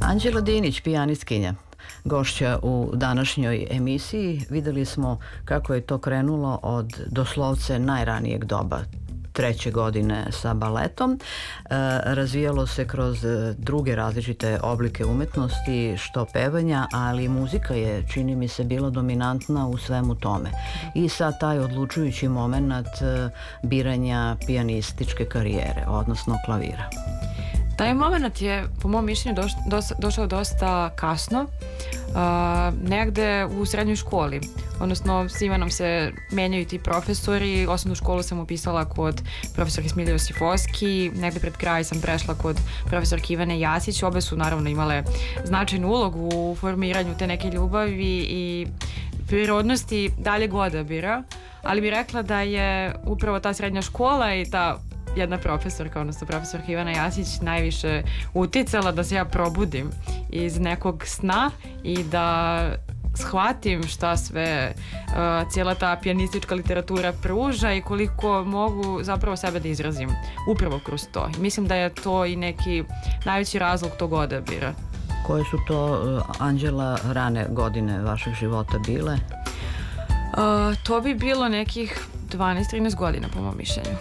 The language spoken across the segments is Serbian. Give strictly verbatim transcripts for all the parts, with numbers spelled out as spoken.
Anđela Dinić, pijanistkinja, gošća u današnjoj emisiji. Videli smo kako je to krenulo od doslovce najranijeg doba, treće godine sa baletom. E, razvijalo se kroz druge različite oblike umetnosti, što pevanja, ali muzika je, čini mi se, bila dominantna u svemu tome. I sad taj odlučujući moment biranja pijanističke karijere, odnosno klavira. Taj moment je, po mom mišljenju, doš, dos, došao dosta kasno, uh, negde u srednjoj školi. Odnosno, svima nam se menjaju ti profesori. Osnovnu školu sam upisala kod profesora Smilje Josifovski, negde pred kraj sam prešla kod profesorke Ivane Jasić. Obe su naravno imale značajnu ulogu u formiranju te neke ljubavi i prirodnosti daljeg odabira, ali bih rekla da je upravo ta srednja škola i ta jedna profesorka, odnosno profesorka Ivana Jasić, najviše uticala da se ja probudim iz nekog sna i da shvatim šta sve uh, cijela ta pijanistička literatura pruža i koliko mogu zapravo sebe da izrazim upravo kroz to. I mislim da je to i neki najveći razlog tog odabira. Koje su to, uh, Anđela, rane godine vašeg života bile? Uh, to bi bilo nekih dvanaest trinaest godina, po mom mišljenju.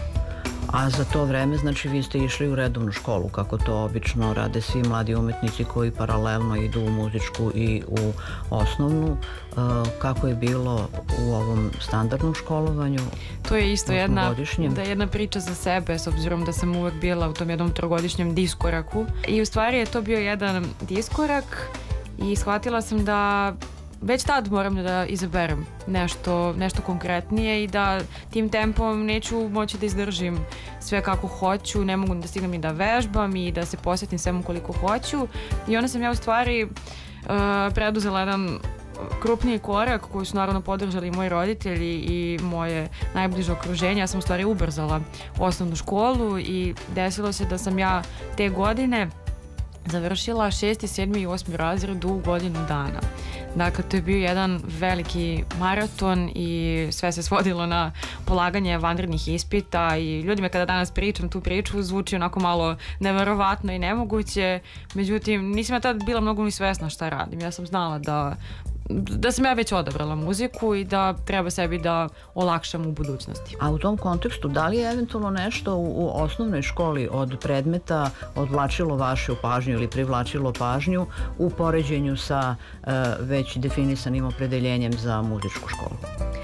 A za to vreme, znači, vi ste išli u redovnu školu, kako to obično rade svi mladi umetnici koji paralelno idu u muzičku i u osnovnu. Kako je bilo u ovom standardnom školovanju? To je isto jedna, da jedna priča za sebe, s obzirom da sam uvek bila u tom jednom trogodišnjem diskoraku. I u stvari je to bio jedan diskorak i shvatila sam da već tad moram da izaberem nešto, nešto konkretnije i da tim tempom neću moći da izdržim sve kako hoću, ne mogu da stignem ni da vežbam i da se posvetim svemu koliko hoću. I onda sam ja u stvari uh, preduzela jedan krupniji korak koji su naravno podržali moji roditelji i moje najbliže okruženje. Ja sam u stvari ubrzala osnovnu školu i desilo se da sam ja te godine završila šesti, sedmi i osmi razred u godinu dana. Dakle, to je bio jedan veliki maraton i sve se svodilo na polaganje vanrednih ispita i ljudima kada danas pričam tu priču zvuči onako malo neverovatno i nemoguće. Međutim, nisam ja tad bila mnogo ni svesna šta radim. Ja sam znala da da sam ja već odabrala muziku i da treba sebi da olakšam u budućnosti. A u tom kontekstu, da li je eventualno nešto u, u osnovnoj školi od predmeta odvlačilo vašu pažnju ili privlačilo pažnju u poređenju sa uh, već definisanim opredeljenjem za muzičku školu?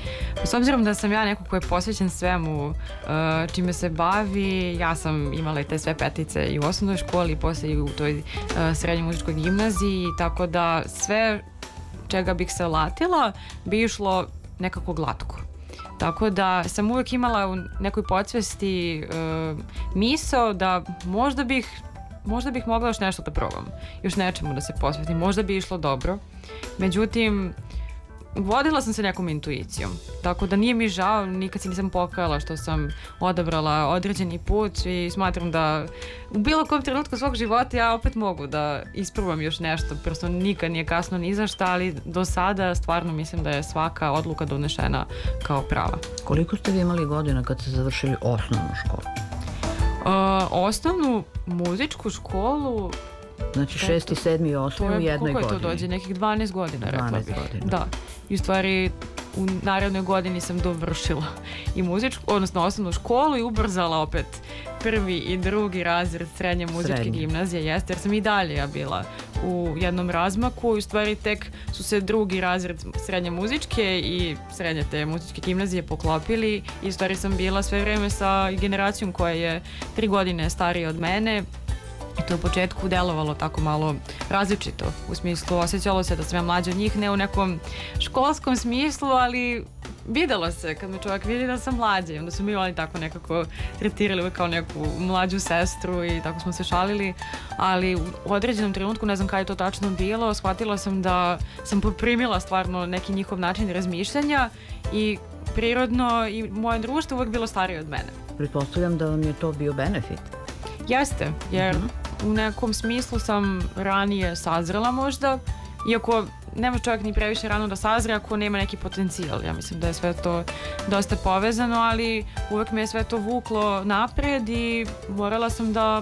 S obzirom da sam ja neko ko je posvećen svemu uh, čime se bavi, ja sam imala i te sve petice i u osnovnoj školi i posle i u toj uh, srednjoj muzičkoj gimnaziji, tako da sve čega bih se latila bi išlo nekako glatko. Tako da sam uvijek imala u nekoj podsvesti uh, misao da možda bih možda bih mogla još nešto da probam, još nečemu da se posvetim, možda bi išlo dobro. Međutim, vodila sam se nekom intuicijom, tako da nije mi žao, nikad se nisam pokajala što sam odabrala određeni put i smatram da u bilo kom trenutku svog života ja opet mogu da isprobam još nešto, prosto nikad nije kasno ni za šta, ali do sada stvarno mislim da je svaka odluka donešena kao prava. Koliko ste vi imali godina kad ste završili osnovnu školu? Uh, osnovnu muzičku školu. Znači šesti, sedmi i osmi u jednoj godini. Koliko je to dođe? Nekih dvanaest godina, rekla bih. Godina. Da. I u stvari u narednoj godini sam dovršila i muzičku, odnosno osnovnu školu i ubrzala opet prvi i drugi razred srednje muzičke Srednje. gimnazije, jeste, jer sam i dalje ja bila u jednom razmaku i u stvari tek su se drugi razred srednje muzičke i srednje te muzičke gimnazije poklopili i u stvari sam bila sve vreme sa generacijom koja je tri godine starija od mene. I to je u početku delovalo tako malo različito. U smislu, osjećalo se da sam ja mlađa od njih, ne u nekom školskom smislu, ali videlo se kad me čovjek vidi da sam mlađa. I onda su mi oni tako nekako tretirali kao neku mlađu sestru i tako smo se šalili. Ali u određenom trenutku, ne znam kada je to tačno bilo, shvatila sam da sam poprimila stvarno neki njihov način razmišljanja i prirodno i moje društvo uvijek bilo starije od mene. Pretpostavljam da vam je to bio benefit. Jeste, jer u nekom smislu sam ranije sazrela možda, iako nema čovjek ni previše rano da sazre ako nema neki potencijal. Ja mislim da je sve to dosta povezano, ali uvek me je sve to vuklo napred i morala sam da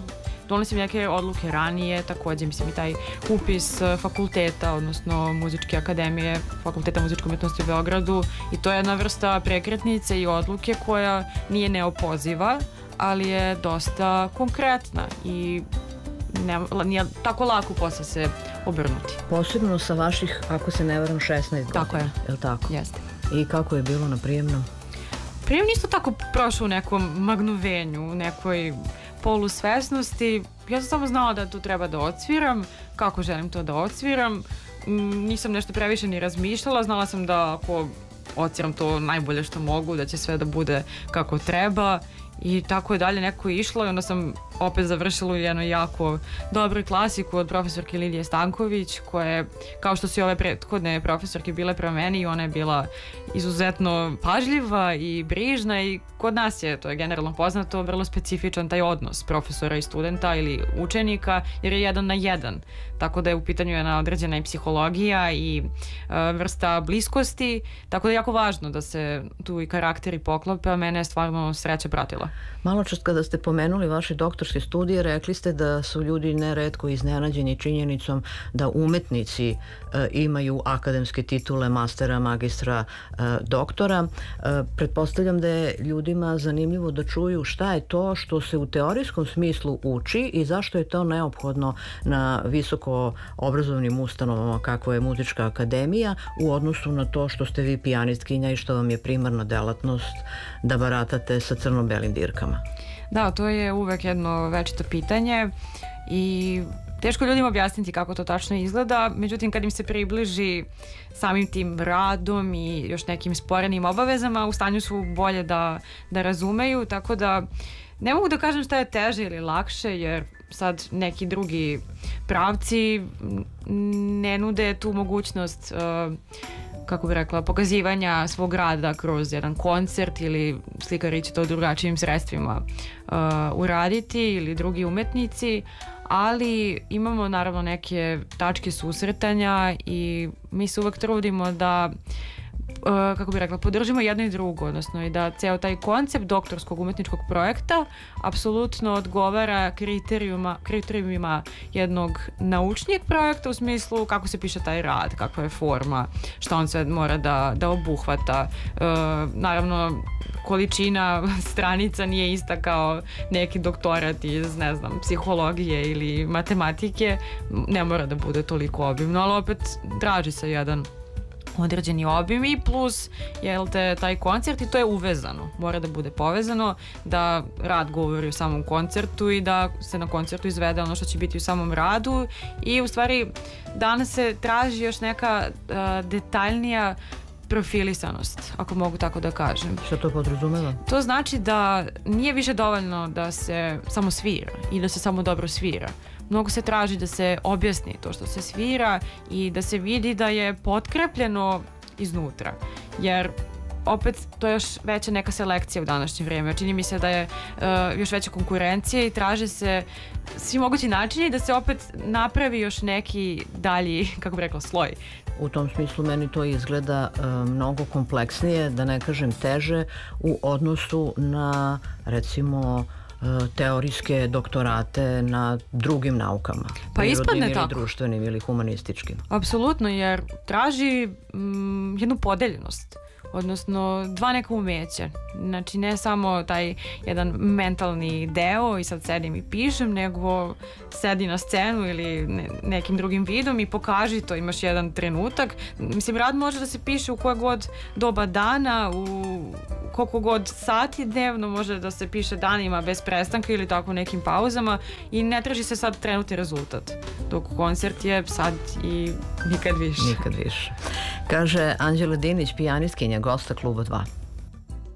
donosim neke odluke ranije, takođe mislim i taj upis fakulteta, odnosno Muzičke akademije, Fakulteta muzičke umetnosti u Beogradu, i to je jedna vrsta prekretnice i odluke koja nije neopoziva, ali je dosta konkretna i ne, nije tako lako posle se obrnuti. Posebno sa vaših, ako se ne varam, šesnaest godina. Tako je. Je li tako? Jeste. I kako je bilo na prijemnom? Prijemni isto tako prošao u nekom magnuvenju, u nekoj polusvesnosti. Ja sam samo znala da tu treba da odsviram, kako želim to da odsviram. Nisam nešto previše ni razmišljala, znala sam da ako odsviram to najbolje što mogu, da će sve da bude kako treba. I tako je dalje neko išlo i onda sam opet završila u jednoj jako dobroj klasiku od profesorke Lidije Stanković, koja je, kao što su i ove prethodne profesorke bile prema meni, ona je bila izuzetno pažljiva i brižna i kod nas je, to je generalno poznato, vrlo specifičan taj odnos profesora i studenta ili učenika, jer je jedan na jedan. Tako da je u pitanju jedna određena i psihologija i e, vrsta bliskosti, tako da je jako važno da se tu i karakteri poklope, a mene je stvarno sreća pratila. Malo čast kada ste pomenuli vaše doktorske studije, rekli ste da su ljudi neretko iznenađeni činjenicom da umetnici e, imaju akademske titule mastera, magistra, e, doktora. E, pretpostavljam da je ljudima zanimljivo da čuju šta je to što se u teorijskom smislu uči i zašto je to neophodno na visoko obrazovnim ustanovama kako je Muzička akademija u odnosu na to što ste vi pijanistkinja i što vam je primarna delatnost da baratate sa crno-belim dirkama. Da, to je uvek jedno večito pitanje i teško ljudima objasniti kako to tačno izgleda, međutim kad im se približi samim tim radom i još nekim sporenim obavezama, u stanju su bolje da, da razumeju, tako da ne mogu da kažem šta je teže ili lakše, jer sad neki drugi pravci ne nude tu mogućnost uh, kako bih rekla, pokazivanja svog rada kroz jedan koncert ili slikari će to drugačijim sredstvima uh, uraditi ili drugi umetnici, ali imamo naravno neke tačke susretanja i mi se uvek trudimo da Uh, kako bih rekla, podržimo jedno i drugo, odnosno i da ceo taj koncept doktorskog umetničkog projekta apsolutno odgovara kriterijuma, kriterijumima jednog naučnijeg projekta u smislu kako se piše taj rad, kakva je forma, šta on sve mora da, da obuhvata. Uh, naravno, količina stranica nije ista kao neki doktorat iz, ne znam, psihologije ili matematike, ne mora da bude toliko obimno, ali opet traži se jedan određeni obim i plus jel te, taj koncert i to je uvezano, mora da bude povezano, da rad govori o samom koncertu i da se na koncertu izvede ono što će biti u samom radu i u stvari danas se traži još neka uh, detaljnija profilisanost, ako mogu tako da kažem. Šta to podrazumeva? To znači da nije više dovoljno da se samo svira i da se samo dobro svira. Mnogo se traži da se objasni to što se svira i da se vidi da je potkrepljeno iznutra. Jer opet to je još veća neka selekcija u današnje vrijeme. Čini mi se da je uh, još veća konkurencija i traže se svi mogući načini da se opet napravi još neki dalji, kako bih rekla, sloj. U tom smislu meni to izgleda uh, mnogo kompleksnije, da ne kažem teže, u odnosu na, recimo, teorijske doktorate na drugim naukama. Pa ispadne ili tako. Društvenim ili humanističkim. Apsolutno, jer traži mm, jednu podeljenost. Odnosno dva neka umeća. Znači ne samo taj jedan mentalni deo i sad sedim i pišem, nego sedi na scenu ili ne, nekim drugim vidom i pokaži to, imaš jedan trenutak. Mislim, rad može da se piše u koje god doba dana, u koliko god sati dnevno, može da se piše danima bez prestanka ili tako nekim pauzama i ne traži se sad trenutni rezultat. Dok koncert je sad i nikad više. Nikad više. Kaže Anđela Dinić, pijanistkinja, gosta Kluba dva.